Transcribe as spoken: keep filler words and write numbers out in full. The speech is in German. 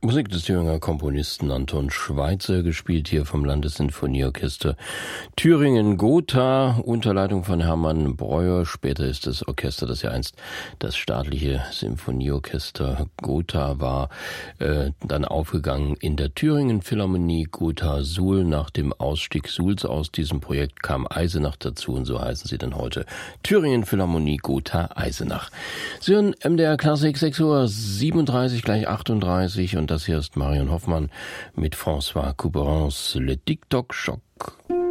Musik des Thüringer Komponisten Anton Schweitzer, gespielt hier vom Landessinfonieorchester Thüringen-Gotha, unter Leitung von Hermann Breuer. Später ist das Orchester, das ja einst das staatliche Sinfonieorchester Gotha war, äh, dann aufgegangen in der Thüringen-Philharmonie Gotha-Suhl. Nach dem Ausstieg Suhls aus diesem Projekt kam Eisenach dazu und so heißen sie dann heute Thüringen-Philharmonie Gotha-Eisenach. Sie hören M D R Klassik, sechs Uhr siebenunddreißig, gleich achtunddreißig, und das hier ist Marion Hoffmann mit François Couperans Le Tic-Toc-Choc.